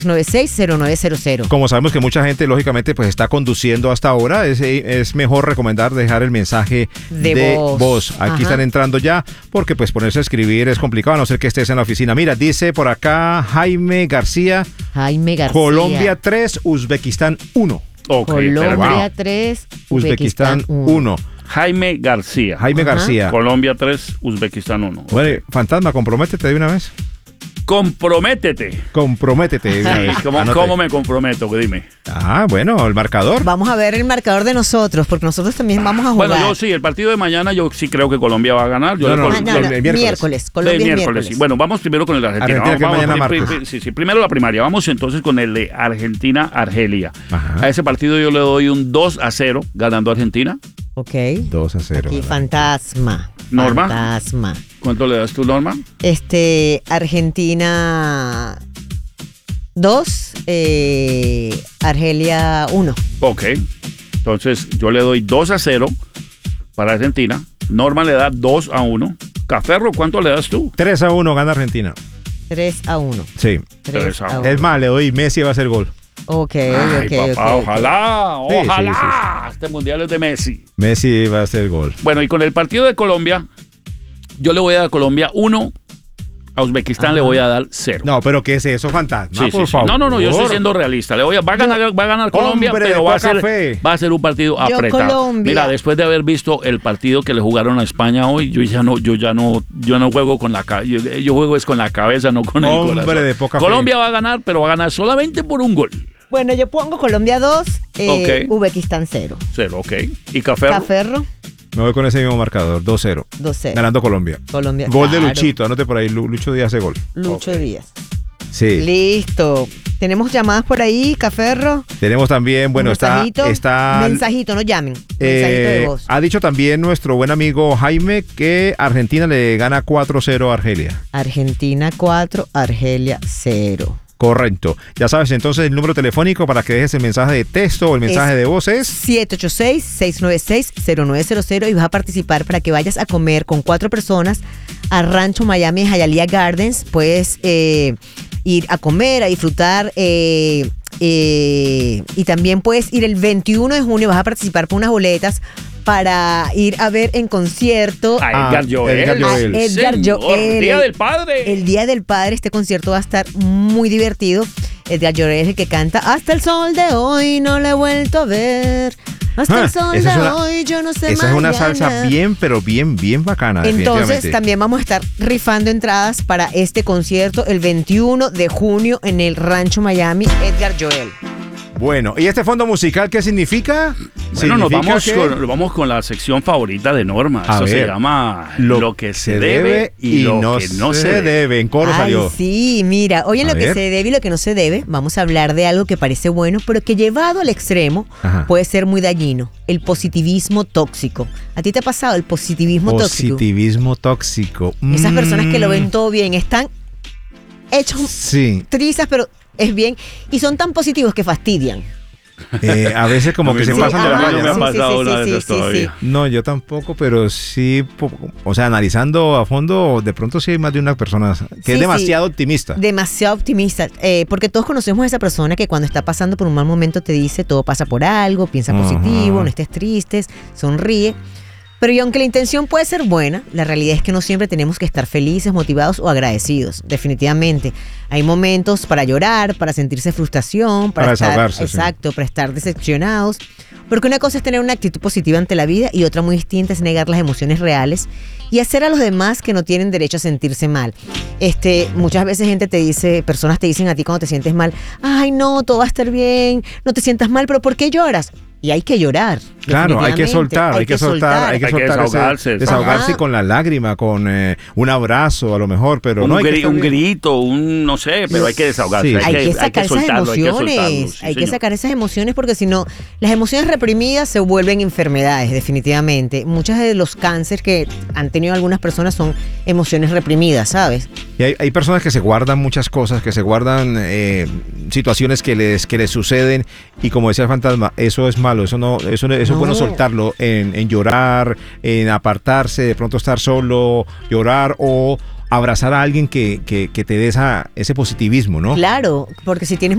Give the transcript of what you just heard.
960900. Como sabemos que mucha gente, lógicamente, pues está conduciendo hasta ahora, es mejor recomendar dejar el mensaje de voz. Aquí están entrando ya, porque pues ponerse a escribir es complicado, a no ser que estés en la oficina. Mira, dice por acá Jaime García. Colombia 3, Uzbekistán 1. Okay, Colombia 3, Uzbekistán 1. Jaime García. Colombia 3, Uzbekistán 1. Bueno, Fantasma, comprométete de una vez. Comprométete. ¿Cómo me comprometo? Dime. Bueno, el marcador. Vamos a ver el marcador de nosotros, porque nosotros también vamos a jugar. Bueno, yo sí, el partido de mañana yo sí creo que Colombia va a ganar. El miércoles. Colombia miércoles. Sí. Bueno, vamos primero con el de Argentina. Sí, primero la primaria. Vamos entonces con el de Argentina-Argelia. A ese partido yo le doy un 2-0 ganando Argentina. Ok. 2-0. Aquí Fantasma. Norma. Fantasma. ¿Cuánto le das tú, Norma? Argentina 2, Argelia 1. Ok. Entonces yo le doy 2-0 para Argentina. Norma le da 2-1. Caferro, ¿cuánto le das tú? 3-1 gana Argentina. 3-1. Sí. 3-1. Es más, le doy Messi va a hacer gol. Ok. Ojalá. Sí. Este mundial es de Messi. Messi va a hacer gol. Bueno, y con el partido de Colombia, yo le voy a dar a Colombia 1, a Uzbekistán le voy a dar 0. No, pero ¿qué es eso, Fantasma? Por favor. No, yo estoy siendo realista. Va a ganar Colombia, pero va a ser un partido apretado. Colombia. Mira, después de haber visto el partido que le jugaron a España hoy, yo no juego con la cabeza. Yo juego es con la cabeza, no con el corazón. De poca Colombia fe. Va a ganar, pero va a ganar solamente por un gol. Bueno, yo pongo Colombia 2, Uzbekistán 0. 0, ok. ¿Y Caferro? Me voy con ese mismo marcador, 2-0. 2-0. Ganando Colombia. Gol de Luchito, anote por ahí, Lucho Díaz hace gol. Lucho Díaz. Sí. Listo. ¿Tenemos llamadas por ahí, Caferro? Tenemos también, bueno, está... Mensajito, no llamen. Mensajito de voz. Ha dicho también nuestro buen amigo Jaime que Argentina le gana 4-0 a Argelia. Argentina 4, Argelia 0. Correcto. Ya sabes, entonces el número telefónico para que dejes el mensaje de texto o el mensaje de voz es 786-696-0900 y vas a participar para que vayas a comer con 4 personas a Rancho Miami Hialeah Gardens. Puedes ir a comer, a disfrutar y también puedes ir el 21 de junio, vas a participar por unas boletas para ir a ver en concierto a Edgar Joel. Edgar Joel. Día del Padre. El Día del Padre. Este concierto va a estar muy divertido. Edgar Joel es el que canta Hasta el sol de hoy no lo he vuelto a ver. Hasta el sol de hoy yo no sé. Esa es una salsa bien, pero bien bacana. Entonces también vamos a estar rifando entradas para este concierto el 21 de junio en el Rancho Miami Edgar Joel. Bueno, ¿y este fondo musical qué significa? Bueno, nos vamos con la sección favorita de Norma. Eso se llama Lo que se debe y lo que no se debe. En coro salió. Sí, mira, hoy en Lo que se debe y lo que no se debe, vamos a hablar de algo que parece bueno, pero que llevado al extremo puede ser muy dañino. El positivismo tóxico. ¿A ti te ha pasado el positivismo tóxico? Positivismo tóxico. Esas personas que lo ven todo bien, están hechos trizas, pero es bien, y son tan positivos que fastidian. A veces como que se pasan de la raya. No me ha pasado una de esas todavía. No, yo tampoco, pero sí, o sea, analizando a fondo, de pronto sí hay más de una persona que es demasiado optimista. Demasiado optimista, porque todos conocemos a esa persona que cuando está pasando por un mal momento te dice todo pasa por algo, piensa positivo, no estés triste, sonríe. Pero y aunque la intención puede ser buena, la realidad es que no siempre tenemos que estar felices, motivados o agradecidos. Definitivamente. Hay momentos para llorar, para sentirse frustración, para desahogarse. Exacto, para estar decepcionados. Porque una cosa es tener una actitud positiva ante la vida y otra muy distinta es negar las emociones reales y hacer a los demás que no tienen derecho a sentirse mal. Muchas veces personas te dicen a ti cuando te sientes mal, ay no, todo va a estar bien, no te sientas mal, pero ¿por qué lloras? Y hay que llorar. Claro, hay que soltar, hay que desahogarse con la lágrima, con un abrazo a lo mejor, pero un grito, no sé, pero hay que desahogarse. Sí. Hay que sacar esas emociones, hay que sacar esas emociones porque si no, las emociones reprimidas se vuelven enfermedades, definitivamente. Muchos de los cánceres que han tenido algunas personas son emociones reprimidas, ¿sabes? Y hay personas que se guardan muchas cosas, que se guardan situaciones que les suceden y como decía el Fantasma, eso es malo, eso es bueno soltarlo en llorar, en apartarse, de pronto estar solo, llorar o abrazar a alguien que te dé ese positivismo, ¿no? Claro, porque si tienes